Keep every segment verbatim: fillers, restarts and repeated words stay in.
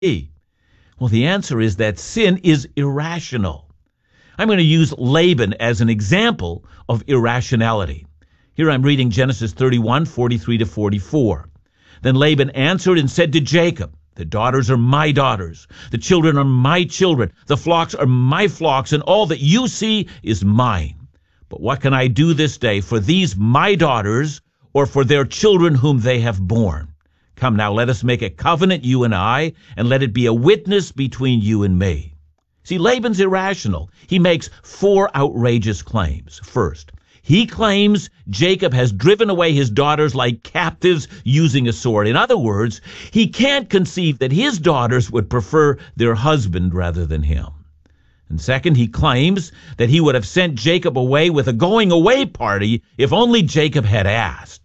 be? Well, the answer is that sin is irrational. I'm going to use Laban as an example of irrationality. Here I'm reading Genesis thirty-one, forty-three to forty-four. Then Laban answered and said to Jacob, "The daughters are my daughters, the children are my children, the flocks are my flocks, and all that you see is mine. But what can I do this day for these my daughters, or for their children whom they have borne? Come now, let us make a covenant, you and I, and let it be a witness between you and me." See, Laban's irrational. He makes four outrageous claims. First, he claims Jacob has driven away his daughters like captives using a sword. In other words, he can't conceive that his daughters would prefer their husband rather than him. And second, he claims that he would have sent Jacob away with a going-away party if only Jacob had asked.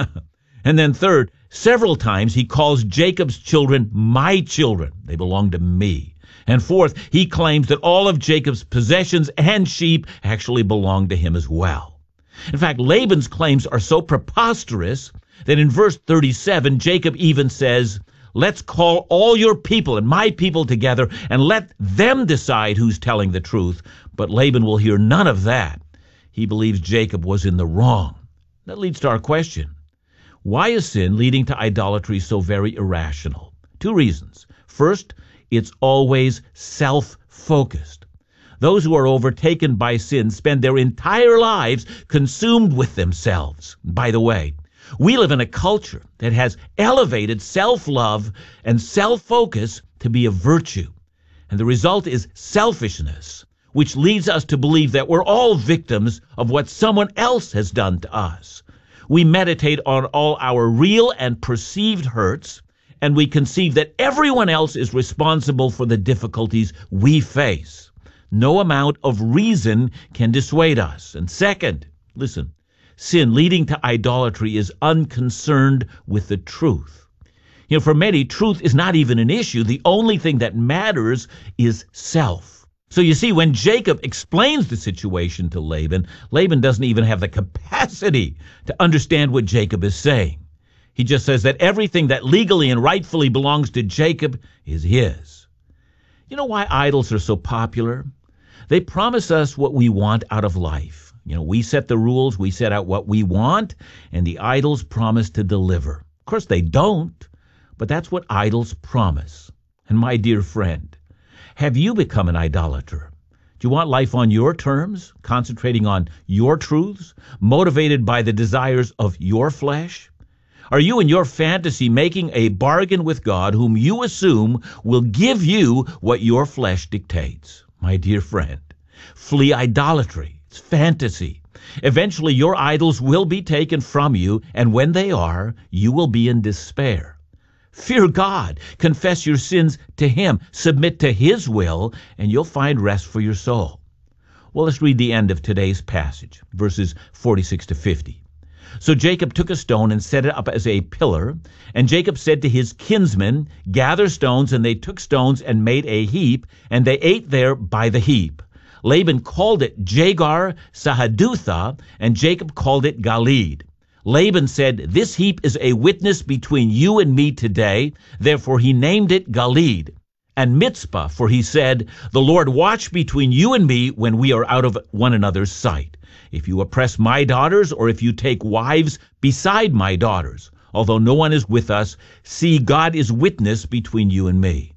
And then third, several times he calls Jacob's children my children. They belong to me. And fourth, he claims that all of Jacob's possessions and sheep actually belong to him as well. In fact, Laban's claims are so preposterous that in verse thirty-seven, Jacob even says, "Let's call all your people and my people together and let them decide who's telling the truth." But Laban will hear none of that. He believes Jacob was in the wrong. That leads to our question. Why is sin leading to idolatry so very irrational? Two reasons. First, it's always self-focused. Those who are overtaken by sin spend their entire lives consumed with themselves. By the way, we live in a culture that has elevated self-love and self-focus to be a virtue. And the result is selfishness, which leads us to believe that we're all victims of what someone else has done to us. We meditate on all our real and perceived hurts, and we conceive that everyone else is responsible for the difficulties we face. No amount of reason can dissuade us. And second, listen, sin leading to idolatry is unconcerned with the truth. You know, for many, truth is not even an issue. The only thing that matters is self. So you see, when Jacob explains the situation to Laban, Laban doesn't even have the capacity to understand what Jacob is saying. He just says that everything that legally and rightfully belongs to Jacob is his. You know why idols are so popular? They promise us what we want out of life. You know, we set the rules, we set out what we want, and the idols promise to deliver. Of course, they don't, but that's what idols promise. And my dear friend, have you become an idolater? Do you want life on your terms, concentrating on your truths, motivated by the desires of your flesh? Are you in your fantasy making a bargain with God whom you assume will give you what your flesh dictates? My dear friend, flee idolatry. It's fantasy. Eventually your idols will be taken from you, and when they are, you will be in despair. Fear God. Confess your sins to Him. Submit to His will, and you'll find rest for your soul. Well, let's read the end of today's passage, verses forty-six to fifty. So Jacob took a stone and set it up as a pillar, and Jacob said to his kinsmen, "Gather stones," and they took stones and made a heap, and they ate there by the heap. Laban called it Jegar Sahadutha, and Jacob called it Galeed. Laban said, "This heap is a witness between you and me today." Therefore he named it Galeed. And Mitzpah, for he said, "The Lord watch between you and me when we are out of one another's sight. If you oppress my daughters, or if you take wives beside my daughters, although no one is with us, see, God is witness between you and me."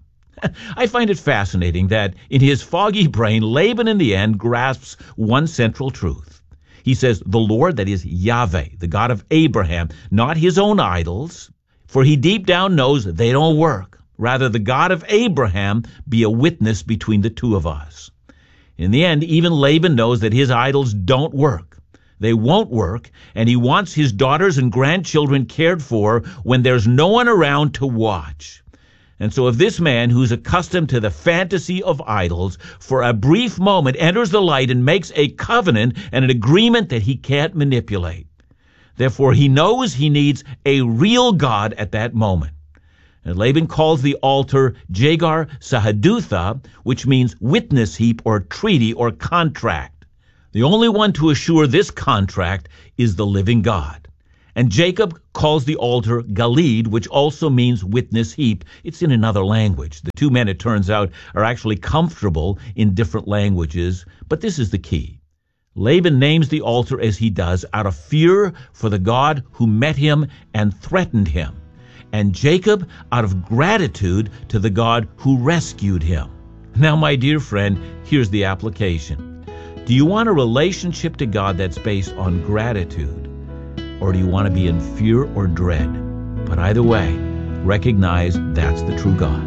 I find it fascinating that in his foggy brain, Laban in the end grasps one central truth. He says, the Lord, that is Yahweh, the God of Abraham, not his own idols, for he deep down knows they don't work. Rather, the God of Abraham be a witness between the two of us. In the end, even Laban knows that his idols don't work. They won't work, and he wants his daughters and grandchildren cared for when there's no one around to watch. And so if this man, who's accustomed to the fantasy of idols, for a brief moment enters the light and makes a covenant and an agreement that he can't manipulate, therefore he knows he needs a real God at that moment. And Laban calls the altar Jegar Sahadutha, which means witness heap or treaty or contract. The only one to assure this contract is the living God. And Jacob calls the altar Galeed, which also means witness heap. It's in another language. The two men, it turns out, are actually comfortable in different languages, but this is the key. Laban names the altar as he does out of fear for the God who met him and threatened him, and Jacob out of gratitude to the God who rescued him. Now, my dear friend, here's the application. Do you want a relationship to God that's based on gratitude? Or do you want to be in fear or dread? But either way, recognize that's the true God.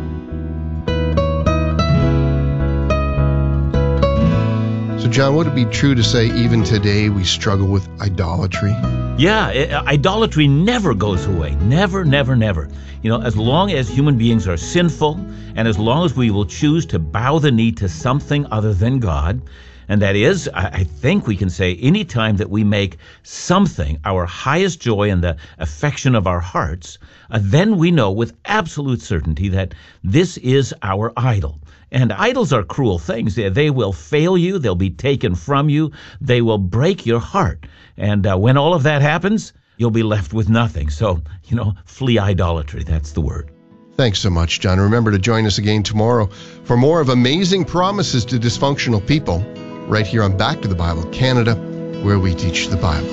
So, John, would it be true to say even today we struggle with idolatry? Yeah, I- idolatry never goes away. Never, never, never. You know, as long as human beings are sinful, and as long as we will choose to bow the knee to something other than God, and that is, I think we can say, any time that we make something our highest joy and the affection of our hearts, uh, then we know with absolute certainty that this is our idol. And idols are cruel things. They, they will fail you. They'll be taken from you. They will break your heart. And uh, when all of that happens, you'll be left with nothing. So, you know, flee idolatry. That's the word. Thanks so much, John. Remember to join us again tomorrow for more of Amazing Promises to Dysfunctional People, right here on Back to the Bible Canada, where we teach the Bible.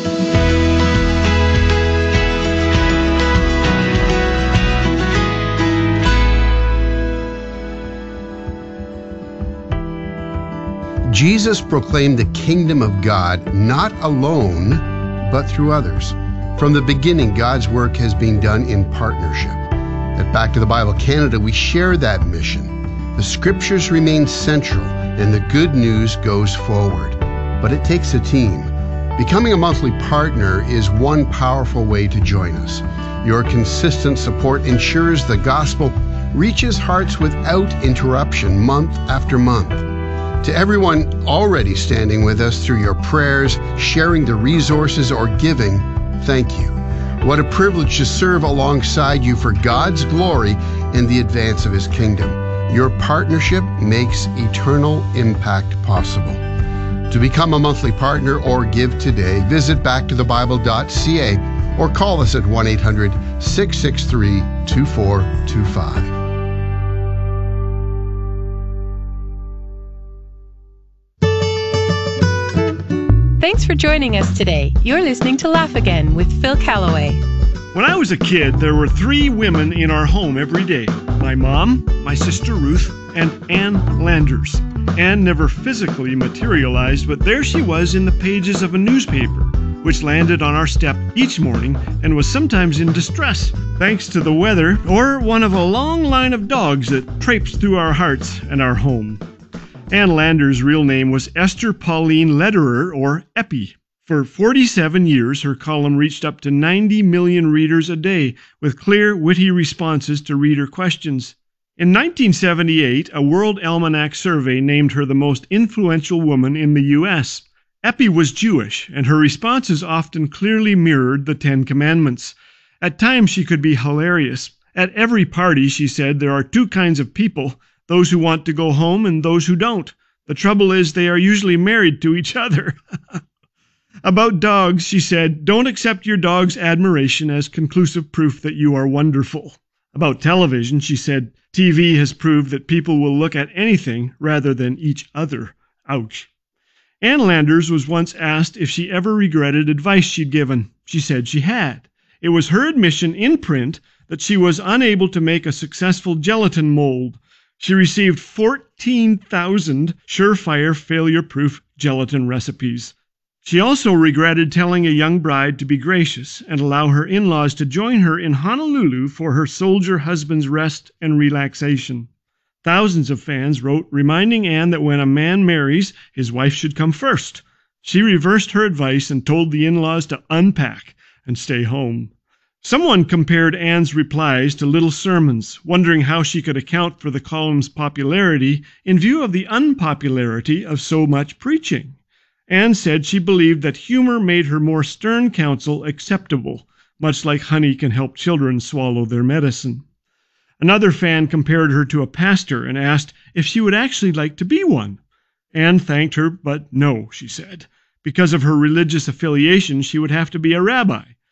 Jesus proclaimed the kingdom of God not alone, but through others. From the beginning, God's work has been done in partnership. At Back to the Bible Canada, we share that mission. The scriptures remain central, and the good news goes forward. But it takes a team. Becoming a monthly partner is one powerful way to join us. Your consistent support ensures the gospel reaches hearts without interruption month after month. To everyone already standing with us through your prayers, sharing the resources, or giving, thank you. What a privilege to serve alongside you for God's glory and the advance of His kingdom. Your partnership makes eternal impact possible. To become a monthly partner or give today, visit back to the bible dot c a or call us at one eight hundred, six six three, two four two five. Thanks for joining us today. You're listening to Laugh Again with Phil Callaway. When I was a kid, there were three women in our home every day. My mom, my sister Ruth, and Ann Landers. Ann never physically materialized, but there she was in the pages of a newspaper, which landed on our step each morning and was sometimes in distress, thanks to the weather or one of a long line of dogs that traipsed through our hearts and our home. Ann Landers' real name was Esther Pauline Lederer, or Eppie. For forty-seven years, her column reached up to ninety million readers a day, with clear, witty responses to reader questions. In nineteen seventy-eight, a World Almanac survey named her the most influential woman in the U S Eppie was Jewish, and her responses often clearly mirrored the Ten Commandments. At times, she could be hilarious. At every party, she said, there are two kinds of people, those who want to go home and those who don't. The trouble is they are usually married to each other. About dogs, she said, don't accept your dog's admiration as conclusive proof that you are wonderful. About television, she said, T V has proved that people will look at anything rather than each other. Ouch. Ann Landers was once asked if she ever regretted advice she'd given. She said she had. It was her admission in print that she was unable to make a successful gelatin mold. She received fourteen thousand surefire failure-proof gelatin recipes. She also regretted telling a young bride to be gracious and allow her in-laws to join her in Honolulu for her soldier husband's rest and relaxation. Thousands of fans wrote reminding Ann that when a man marries, his wife should come first. She reversed her advice and told the in-laws to unpack and stay home. Someone compared Ann's replies to little sermons, wondering how she could account for the column's popularity in view of the unpopularity of so much preaching. Ann said she believed that humor made her more stern counsel acceptable, much like honey can help children swallow their medicine. Another fan compared her to a pastor and asked if she would actually like to be one. Ann thanked her, but no, she said. Because of her religious affiliation, she would have to be a rabbi.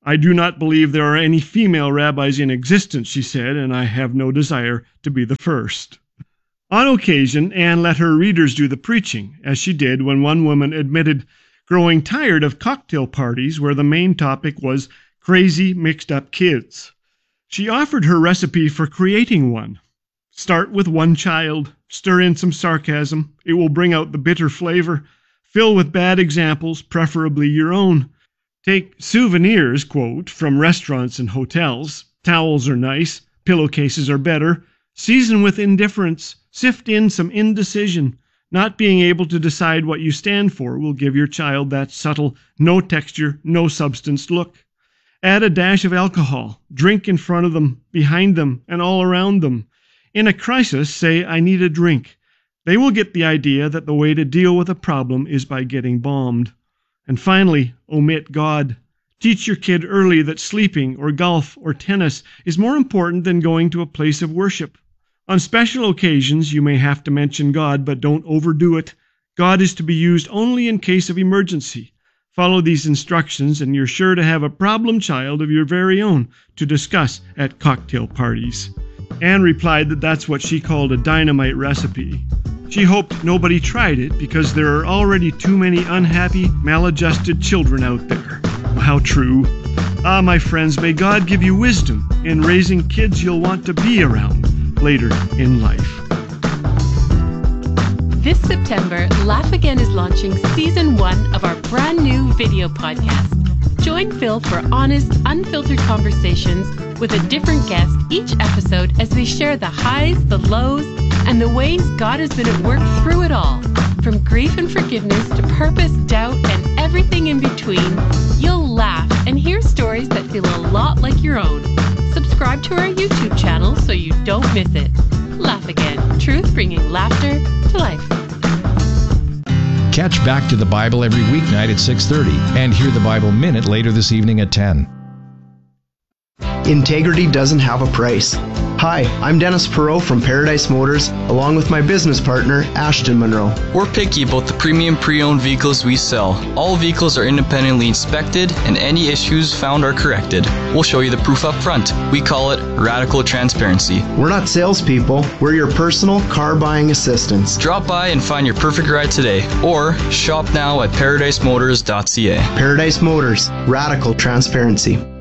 I do not believe there are any female rabbis in existence, she said, and I have no desire to be the first. On occasion, Anne let her readers do the preaching, as she did when one woman admitted growing tired of cocktail parties where the main topic was crazy, mixed-up kids. She offered her recipe for creating one. Start with one child, stir in some sarcasm, it will bring out the bitter flavor, fill with bad examples, preferably your own. Take souvenirs, quote, from restaurants and hotels. Towels are nice, pillowcases are better. Season with indifference, sift in some indecision. Not being able to decide what you stand for will give your child that subtle, no texture, no substance look. Add a dash of alcohol. Drink in front of them, behind them, and all around them. In a crisis, say, I need a drink. They will get the idea that the way to deal with a problem is by getting bombed. And finally, omit God. Teach your kid early that sleeping or golf or tennis is more important than going to a place of worship. On special occasions, you may have to mention God, but don't overdo it. God is to be used only in case of emergency. Follow these instructions and you're sure to have a problem child of your very own to discuss at cocktail parties. Anne replied that that's what she called a dynamite recipe. She hoped nobody tried it because there are already too many unhappy, maladjusted children out there. How true. Ah, my friends, may God give you wisdom in raising kids you'll want to be around later in life. This September, Laugh Again is launching season one of our brand new video podcast. Join Phil for honest, unfiltered conversations with a different guest each episode as they share the highs, the lows, and the ways God has been at work through it all. From grief and forgiveness to purpose, doubt, and everything in between, you'll laugh and hear stories that feel a lot like your own. Subscribe to our YouTube channel so you don't miss it. Laugh Again, truth bringing laughter to life. Catch Back to the Bible every weeknight at six thirty and hear the Bible Minute later this evening at ten. Integrity doesn't have a price. Hi, I'm Dennis Perot from Paradise Motors, along with my business partner, Ashton Monroe. We're picky about the premium pre-owned vehicles we sell. All vehicles are independently inspected, and any issues found are corrected. We'll show you the proof up front. We call it radical transparency. We're not salespeople. We're your personal car buying assistants. Drop by and find your perfect ride today, or shop now at paradise motors dot c a. Paradise Motors, radical transparency.